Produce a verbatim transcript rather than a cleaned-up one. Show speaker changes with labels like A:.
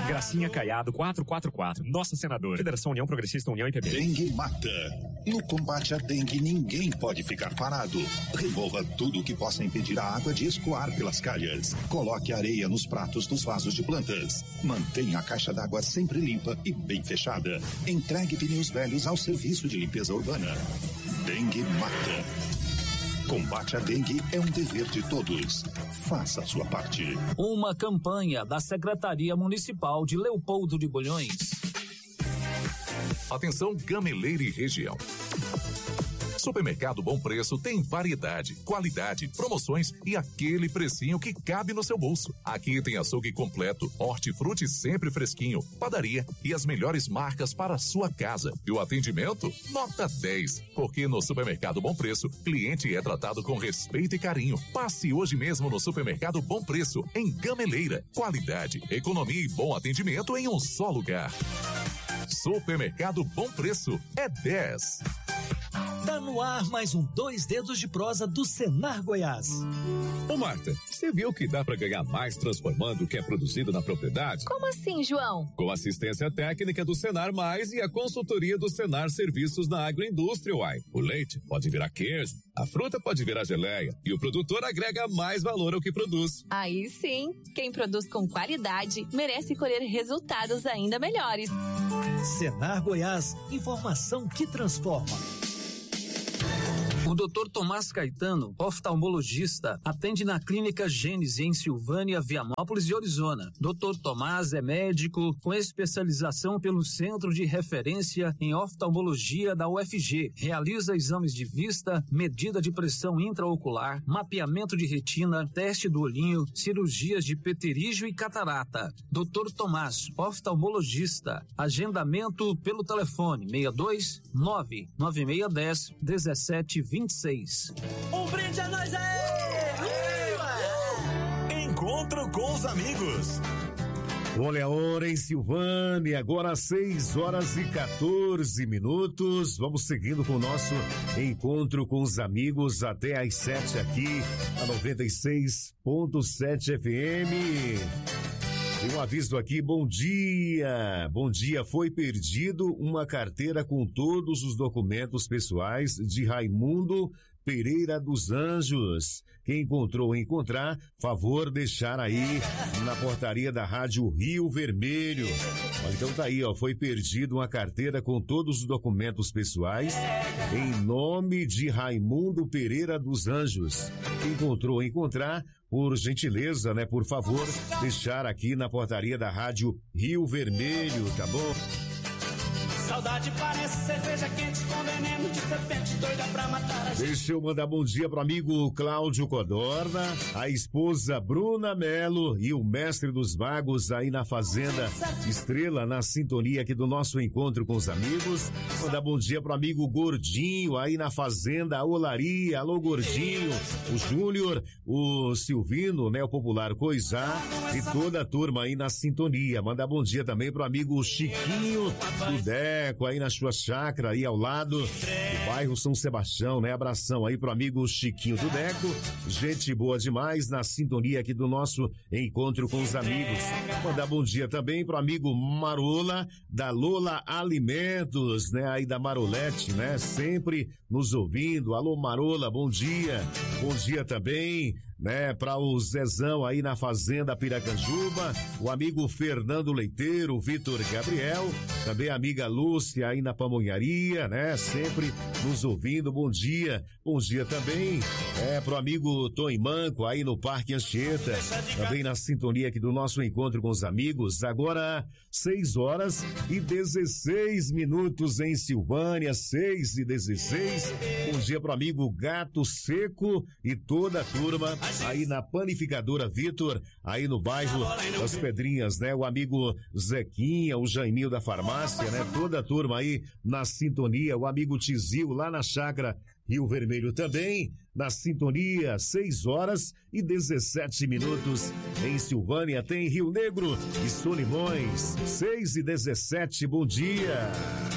A: Gracinha Caiado quatrocentos e quarenta e quatro. Nossa senadora. Federação União Progressista União I P B.
B: Dengue mata. No combate à dengue, ninguém pode ficar parado. Remova tudo que possa impedir a água de escoar pelas calhas. Coloque areia nos pratos dos vasos de plantas. Mantenha a caixa d'água sempre limpa e bem fechada. Entregue pneus velhos ao serviço de limpeza urbana. Dengue mata. Combate à dengue é um dever de todos. Faça a sua parte.
C: Uma campanha da Secretaria Municipal de Leopoldo de Bulhões.
D: Atenção, Gameleira e região. Supermercado Bom Preço tem variedade, qualidade, promoções e aquele precinho que cabe no seu bolso. Aqui tem açougue completo, hortifruti sempre fresquinho, padaria e as melhores marcas para a sua casa. E o atendimento? Nota dez. Porque no Supermercado Bom Preço, cliente é tratado com respeito e carinho. Passe hoje mesmo no Supermercado Bom Preço, em Gameleira. Qualidade, economia e bom atendimento em um só lugar. Supermercado Bom Preço é dez.
E: Tá no ar mais um Dois Dedos de Prosa do Senar Goiás.
F: Ô Marta, você viu que dá pra ganhar mais transformando o que é produzido na propriedade?
G: Como assim, João?
F: Com assistência técnica do Senar Mais e a consultoria do Senar Serviços na Agroindústria, uai. O leite pode virar queijo, a fruta pode virar geleia e o produtor agrega mais valor ao que produz.
G: Aí sim, quem produz com qualidade merece colher resultados ainda melhores.
E: Senar Goiás, informação que transforma.
C: O doutor Tomás Caetano, oftalmologista, atende na Clínica Gênese em Silvânia, Vianópolis e Orizona. doutor Tomás é médico com especialização pelo Centro de Referência em Oftalmologia da U F G. Realiza exames de vista, medida de pressão intraocular, mapeamento de retina, teste do olhinho, cirurgias de pterígio e catarata. doutor Tomás, oftalmologista. Agendamento pelo telefone seis dois nove nove seis um zero um sete vinte e seis.
E: Um brinde a nós aí!
A: Encontro com os amigos.
H: Olha a hora em Silvânia, agora seis horas e quatorze minutos. Vamos seguindo com o nosso encontro com os amigos até às sete aqui na noventa e seis ponto sete F M. Tem um aviso aqui, bom dia, bom dia, foi perdido uma carteira com todos os documentos pessoais de Raimundo Pereira dos Anjos. Quem encontrou ou encontrar, favor deixar aí na portaria da Rádio Rio Vermelho. Olha, então tá aí, ó, foi perdido uma carteira com todos os documentos pessoais em nome de Raimundo Pereira dos Anjos. Quem encontrou ou encontrar, por gentileza, né, por favor, deixar aqui na portaria da Rádio Rio Vermelho, tá bom?
E: Saudade parece cerveja quente com veneno de serpente doida pra matar a gente.
H: Deixa eu mandar bom dia pro amigo Cláudio Codorna, a esposa Bruna Melo e o mestre dos magos aí na Fazenda Estrela, na sintonia aqui do nosso encontro com os amigos. Mandar bom dia pro amigo Gordinho aí na Fazenda Olaria. Alô, Gordinho, o Júnior, o Silvino, né, o popular Coisá e toda a turma aí na sintonia. Mandar bom dia também pro amigo Chiquinho do Deco aí na sua chácara, aí ao lado do bairro São Sebastião, né? Abração aí pro amigo Chiquinho do Deco, gente boa demais na sintonia aqui do nosso encontro com os amigos. Mandar bom dia também pro amigo Marola, da Lola Alimentos, né? Aí da Marolete, né? Sempre nos ouvindo. Alô, Marola, bom dia. Bom dia também, né? Para o Zezão aí na Fazenda Piracanjuba, o amigo Fernando Leiteiro, o Vitor Gabriel, também a amiga Lúcia aí na Pamonharia, né? Sempre nos ouvindo, bom dia. Bom dia também, é, pro amigo Tom Manco aí no Parque Anchieta, também na sintonia aqui do nosso encontro com os amigos. Agora, seis horas e dezesseis minutos em Silvânia, seis e dezesseis. Bom dia pro amigo Gato Seco e toda a turma aí na Panificadora Vitor, aí no bairro das Pedrinhas, né? O amigo Zequinha, o Jaiminho da farmácia, né? Toda a turma aí na sintonia, o amigo Tizil lá na chácara Rio Vermelho também, na sintonia, seis horas e dezessete minutos em Silvânia, tem Rio Negro e Solimões, seis e dezessete, bom dia.